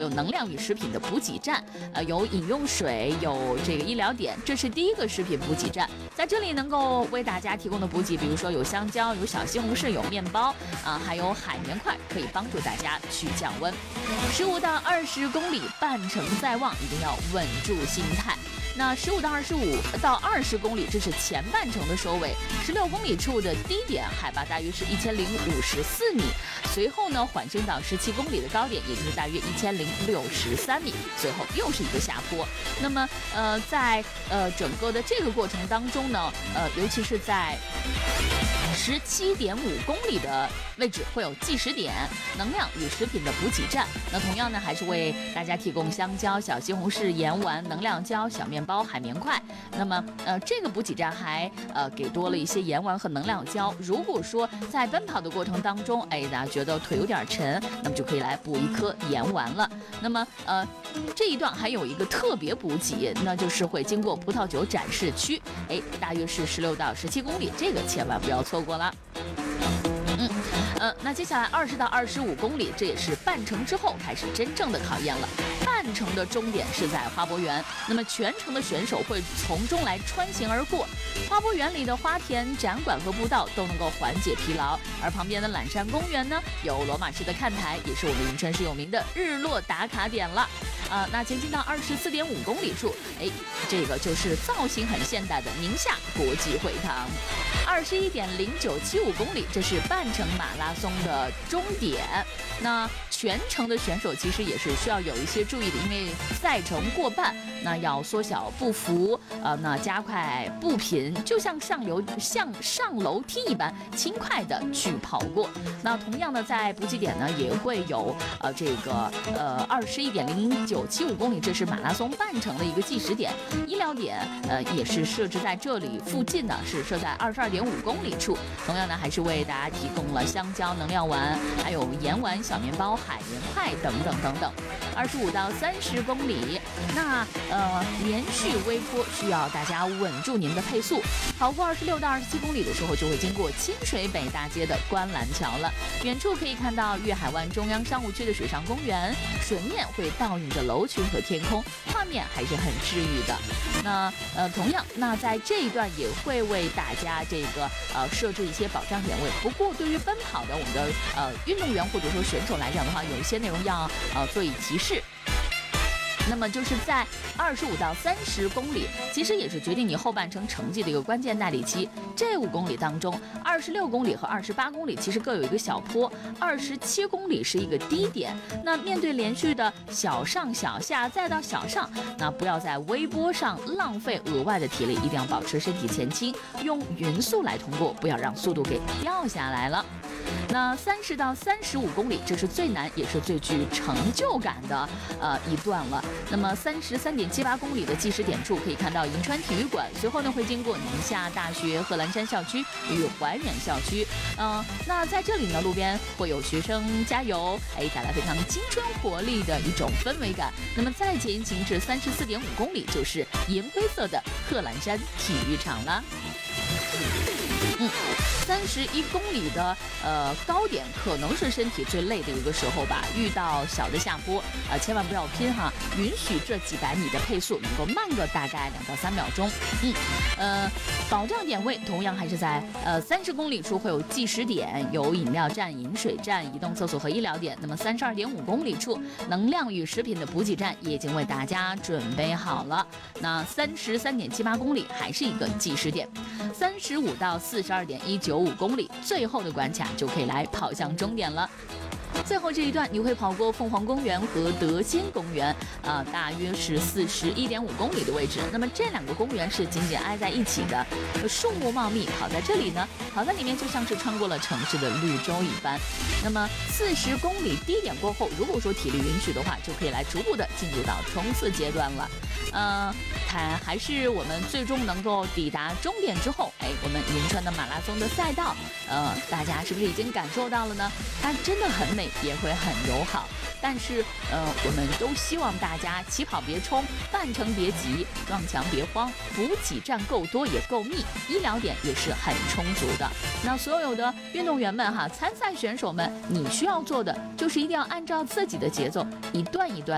有能量与食品的补给站，有饮用水，有这个医疗点，这是第一个食品补给站。在这里能够为大家提供的补给，比如说有香蕉，有小西红柿，有面包还有海绵块，可以帮助大家去降温。15到20公里，半程在望，一定要稳住心态。那15到20公里，这是前半程的收尾。16公里处的低点，海拔大约是1054米。随后呢，缓升到17公里的高点，也就是大约1063米。随后又是一个下坡。那么，在整个的这个过程当中呢，尤其是在17.5公里的位置会有计时点、能量与食品的补给站。那同样呢，还是为大家提供香蕉、小西红柿、盐丸、能量胶、小面包、海绵块。那么这个补给站还给多了一些盐丸和能量胶。如果说在奔跑的过程当中，大家觉得腿有点沉，那么就可以来补一颗盐丸了。那么这一段还有一个特别补给，那就是会经过葡萄酒展示区，大约是16到17公里，这个千万不要错过了。那接下来20到25公里，这也是半程之后开始真正的考验了。半程的终点是在花博园，那么全程的选手会从中来穿行而过。花博园里的花田、展馆和步道都能够缓解疲劳，而旁边的揽山公园呢，有罗马式的看台，也是我们银川市有名的日落打卡点了。那前进到24.5公里处，这个就是造型很现代的宁夏国际会堂。21.0975公里，这是半程马拉松的终点。那全程的选手其实也是需要有一些注意的，因为赛程过半，那要缩小步幅，那加快步频，就像上楼梯一般，轻快的去跑过。那同样的，在补给点呢，也会有21.0975公里，这是马拉松半程的一个计时点。医疗点也是设置在这里附近的，是设在22.5公里处。同样呢，还是为大家提供了香蕉、能量丸，还有盐丸、小面包、海绵块等等等等。25到30公里，那连续微坡需要大家稳住您的配速。跑过26到27公里的时候，就会经过清水北大街的观澜桥了。远处可以看到粤海湾中央商务区的水上公园，水面会倒映着楼群和天空，画面还是很治愈的。那同样，那在这一段也会为大家这个设置一些保障点位。不过对于奔跑的我们的运动员或者说选手来讲的话，有一些内容要做以提示。那么就是在25到30公里，其实也是决定你后半程成绩的一个关键耐力期。这5公里当中，26公里和28公里其实各有一个小坡，27公里是一个低点。那面对连续的小上小下再到小上，那不要在微波上浪费额外的体力，一定要保持身体前倾，用匀速来通过，不要让速度给掉下来了。那30到35公里，这是最难也是最具成就感的一段了。那么33.78公里的计时点处可以看到银川体育馆，随后呢会经过宁夏大学贺兰山校区与怀远校区。那在这里呢，路边会有学生加油，带来非常青春活力的一种氛围感。那么再前行至34.5公里，就是银灰色的贺兰山体育场了。31公里的高点可能是身体最累的一个时候吧，遇到小的下坡千万不要拼哈，允许这几百米的配速能够慢个大概2到3秒钟。保障点位同样还是在30公里处会有计时点，有饮料站、饮水站、移动厕所和医疗点。那么32.5公里处能量与食品的补给站也已经为大家准备好了。那33.78公里还是一个计时点。35到42.195公里，最后的关卡就可以来跑向终点了。最后这一段你会跑过凤凰公园和德兴公园，大约是41.5公里的位置。那么这2个公园是紧紧挨在一起的，树木茂密，跑在这里呢，跑在里面就像是穿过了城市的绿洲一般。那么40公里低点过后，如果说体力允许的话，就可以来逐步的进入到冲刺阶段了。还是我们最终能够抵达终点之后，我们银川的马拉松的赛道，大家是不是已经感受到了呢？它真的很美，也会很友好。但是我们都希望大家起跑别冲，半程别急，撞墙别慌，补给站够多也够密，医疗点也是很充足的。那所有的运动员们参赛选手们，你需要做的就是一定要按照自己的节奏，一段一段